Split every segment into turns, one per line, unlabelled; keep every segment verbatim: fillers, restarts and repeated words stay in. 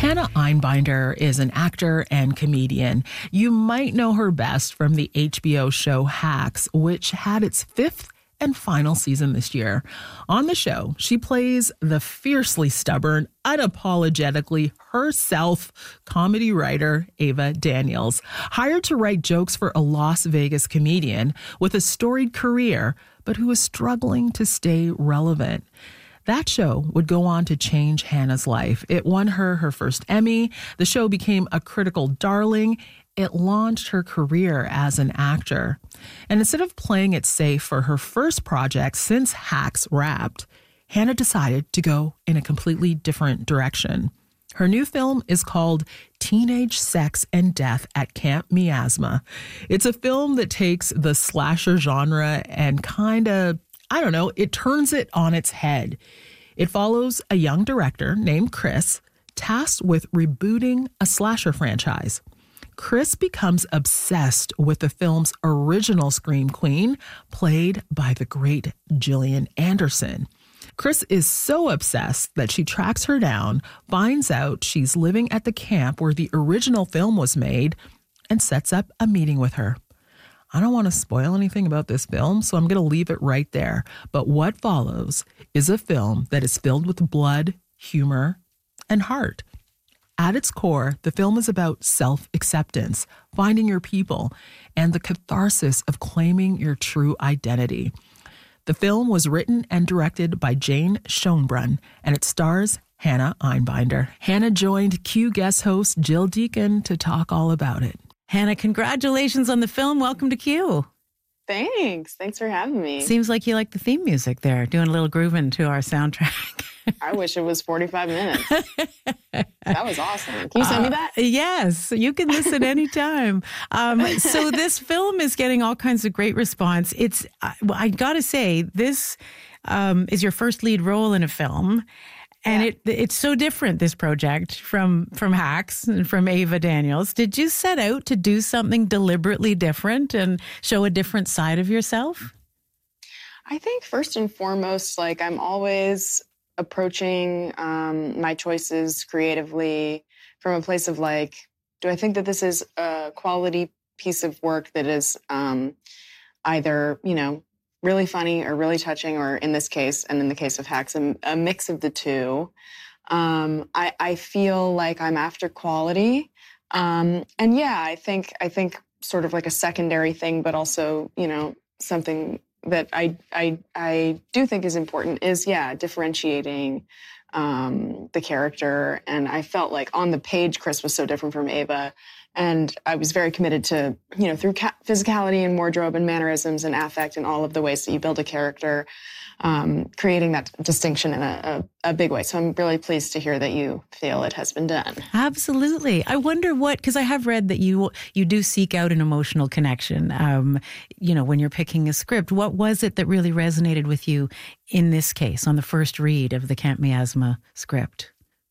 Hannah Einbinder is an actor and comedian. You might know her best from the H B O show Hacks, which had its fifth and final season this year. On the show, she plays the fiercely stubborn, unapologetically herself comedy writer Ava Daniels, hired to write jokes for a Las Vegas comedian with a storied career, but who is struggling to stay relevant. That show would go on to change Hannah's life. It won her her first Emmy. The show became a critical darling. It launched her career as an actor. And instead of playing it safe for her first project since Hacks wrapped, Hannah decided to go in a completely different direction. Her new film is called Teenage Sex and Death at Camp Miasma. It's a film that takes the slasher genre and kind of, I don't know, it turns it on its head. It follows a young director named Chris, tasked with rebooting a slasher franchise. Chris becomes obsessed with the film's original Scream Queen, played by the great Gillian Anderson. Chris is so obsessed that she tracks her down, finds out she's living at the camp where the original film was made, and sets up a meeting with her. I don't want to spoil anything about this film, so I'm going to leave it right there. But what follows is a film that is filled with blood, humor, and heart. At its core, the film is about self-acceptance, finding your people, and the catharsis of claiming your true identity. The film was written and directed by Jane Schoenbrunn, and it stars Hannah Einbinder. Hannah joined Q guest host Jill Deacon to talk all about it.
Hannah, congratulations on the film. Welcome to Q.
Thanks. Thanks for having me.
Seems like you like the theme music there, doing a little grooving to our soundtrack.
I wish it was forty-five minutes. That was awesome. Can you send uh, me that?
Yes, you can listen anytime. Um, so this film is getting all kinds of great response. It's, I, I got to say, this um, is your first lead role in a film. And yeah. it it's so different, this project, from, from Hacks and from Ava Daniels. Did you set out to do something deliberately different and show a different side of yourself?
I think first and foremost, like I'm always approaching um, my choices creatively from a place of like, do I think that this is a quality piece of work that is um, either, you know, really funny or really touching, or in this case, and in the case of Hacks, a, a mix of the two. Um, I, I feel like I'm after quality. Um, and yeah, I think, I think sort of like a secondary thing, but also, you know, something that I, I, I do think is important is, yeah, differentiating um, the character. And I felt like on the page, Chris was so different from Ava. And I was very committed to, you know, through ca- physicality and wardrobe and mannerisms and affect and all of the ways that you build a character, um, creating that distinction in a, a, a big way. So I'm really pleased to hear that you feel it has been done.
Absolutely. I wonder what, because I have read that you you do seek out an emotional connection, um, you know, when you're picking a script. What was it that really resonated with you in this case on the first read of the Camp Miasma script?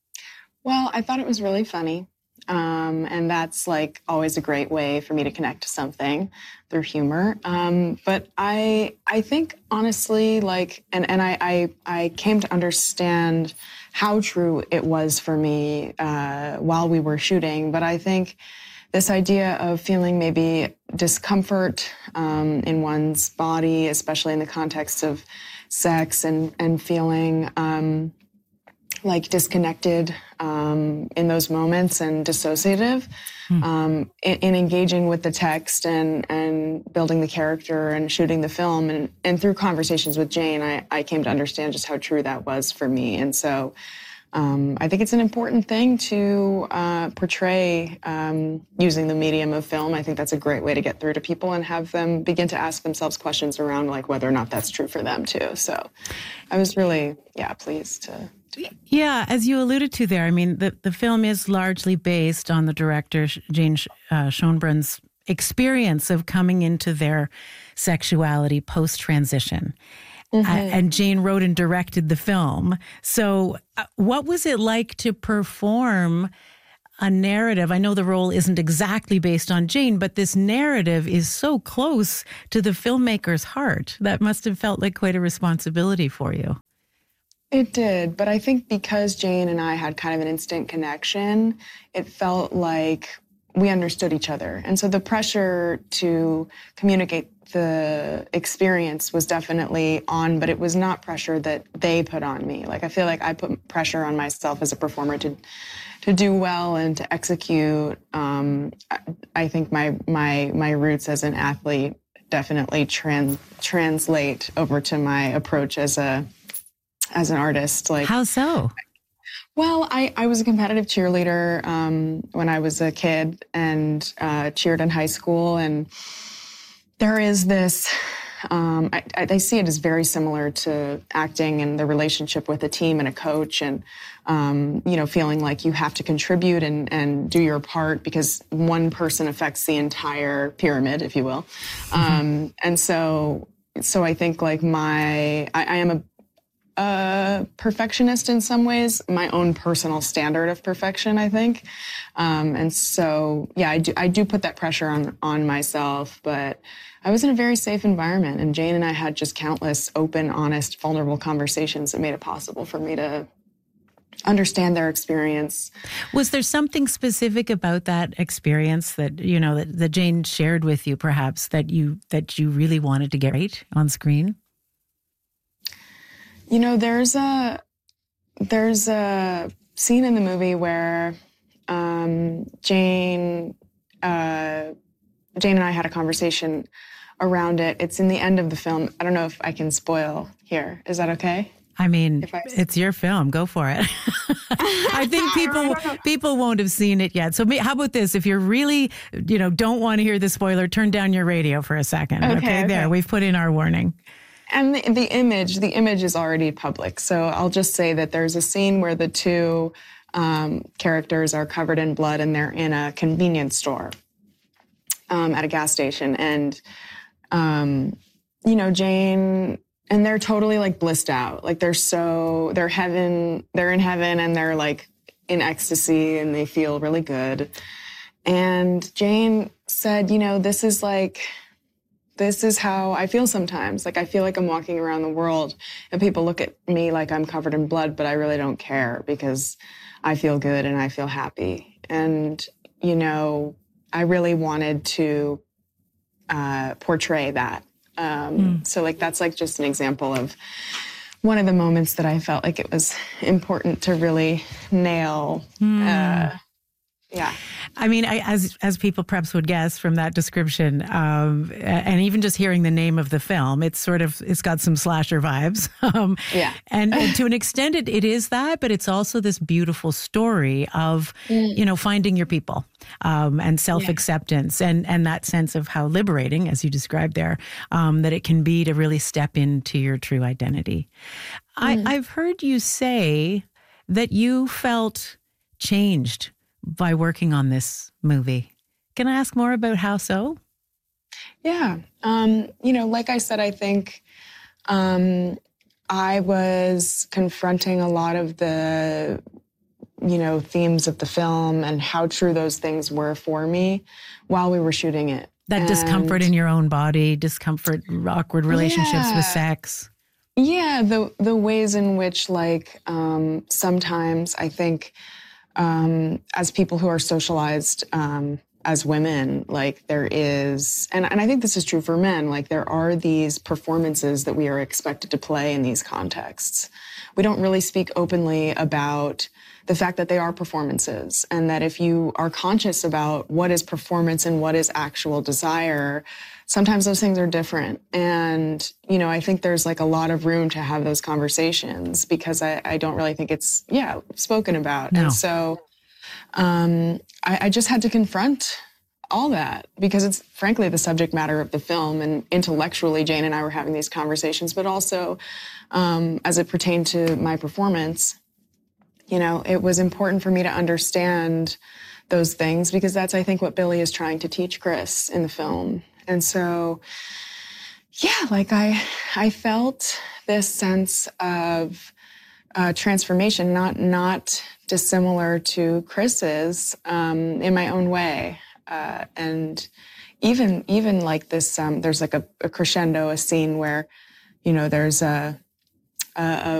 Well, I thought it was really funny. Um, and that's like always a great way for me to connect to something through humor. Um, but I, I think honestly, like, and, and I, I, I came to understand how true it was for me, uh, while we were shooting. But I think this idea of feeling maybe discomfort, um, in one's body, especially in the context of sex, and, and feeling, um, like disconnected um, in those moments and dissociative, hmm. um, in, in engaging with the text and, and building the character and shooting the film. And, and through conversations with Jane, I, I came to understand just how true that was for me. And so um, I think it's an important thing to uh, portray um, using the medium of film. I think that's a great way to get through to people and have them begin to ask themselves questions around like whether or not that's true for them too. So I was really, yeah, pleased to...
Yeah, as you alluded to there, I mean, the, the film is largely based on the director, Jane uh, Schoenbrunn's experience of coming into their sexuality post-transition. Mm-hmm. Uh, and Jane wrote and directed the film. So uh, what was it like to perform a narrative? I know the role isn't exactly based on Jane, but this narrative is so close to the filmmaker's heart. That must have felt like quite a responsibility for you.
It did, but I think because Jane and I had kind of an instant connection, it felt like we understood each other. And so the pressure to communicate the experience was definitely on, but it was not pressure that they put on me. Like, I feel like I put pressure on myself as a performer to to do well and to execute. Um, I, I think my my my roots as an athlete definitely trans, translate over to my approach as a as an artist. Like,
how so?
Well, I, I was a competitive cheerleader um, when I was a kid and uh, cheered in high school. And there is this, um, I, I see it as very similar to acting and the relationship with a team and a coach and, um, you know, feeling like you have to contribute and, and do your part because one person affects the entire pyramid, if you will. Mm-hmm. Um, and so, so I think like my, I, I am a, a perfectionist in some ways, my own personal standard of perfection, I think. Um, and so, yeah, I do, I do put that pressure on, on myself, but I was in a very safe environment and Jane and I had just countless open, honest, vulnerable conversations that made it possible for me to understand their experience.
Was there something specific about that experience that, you know, that, that Jane shared with you, perhaps, that you, that you really wanted to get right on screen?
You know, there's a there's a scene in the movie where um, Jane uh, Jane and I had a conversation around it. It's in the end of the film. I don't know if I can spoil here. Is that okay?
I mean,
I...
it's your film. Go for it. I think people people won't have seen it yet. So how about this? If you're really, you know, don't want to hear the spoiler, turn down your radio for a second. Okay, okay, okay. There, we've put in our warning.
And the, the image, the image is already public. So I'll just say that there's a scene where the two um, characters are covered in blood and they're in a convenience store um, at a gas station. And, um, you know, Jane, and they're totally like blissed out. Like they're so, they're heaven, they're in heaven and they're like in ecstasy and they feel really good. And Jane said, you know, this is like, this is how I feel sometimes. Like, I feel like I'm walking around the world and people look at me like I'm covered in blood, but I really don't care because I feel good and I feel happy. And, you know, I really wanted to uh, portray that. Um, mm. So, like, that's like just an example of one of the moments that I felt like it was important to really nail. Mm. Uh, yeah.
I mean, I, as as people perhaps would guess from that description, um, and even just hearing the name of the film, it's sort of, it's got some slasher vibes. Um,
yeah.
And, and to an extent, it, it is that, but it's also this beautiful story of, mm. you know, finding your people um, and self-acceptance yeah. and, and that sense of how liberating, as you described there, um, that it can be to really step into your true identity. Mm. I, I've heard you say that you felt changed by working on this movie. Can I ask more about how so?
Yeah. Um, you know, like I said, I think um, I was confronting a lot of the, you know, themes of the film and how true those things were for me while we were shooting it.
That
and,
discomfort in your own body, discomfort, awkward relationships
yeah.
with sex.
Yeah, the the ways in which, like, um, sometimes I think Um, as people who are socialized um, as women, like there is, and, and I think this is true for men, like there are these performances that we are expected to play in these contexts. We don't really speak openly about the fact that they are performances and that if you are conscious about what is performance and what is actual desire, sometimes those things are different. And, you know, I think there's like a lot of room to have those conversations because I, I don't really think it's, yeah, spoken about.
No.
And so um, I, I just had to confront all that because it's frankly the subject matter of the film. And intellectually, Jane and I were having these conversations, but also um, as it pertained to my performance, you know, it was important for me to understand those things because that's, I think, what Billy is trying to teach Chris in the film. And so, yeah, like I, I felt this sense of uh, transformation, not not dissimilar to Chris's, um, in my own way, uh, and even even like this. Um, there's like a, a crescendo, a scene where, you know, there's a, a